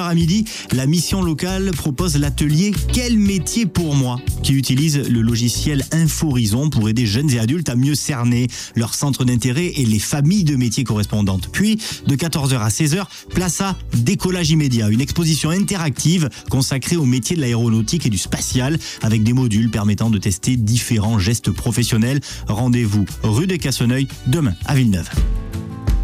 à midi, la mission locale propose l'atelier Quel métier pour moi, qui utilise le logiciel Inforison pour aider jeunes et adultes à mieux cerner leur centre d'intérêt et les familles de métiers correspondantes. Puis, de 14h à 16h, place à Décollage immédiat, une exposition interactive consacrée aux métiers de l'aéronautique et du spatial, avec des modules permettant de tester différents gestes professionnels. Rendez-vous rue des Cassoneuils demain à Villeneuve.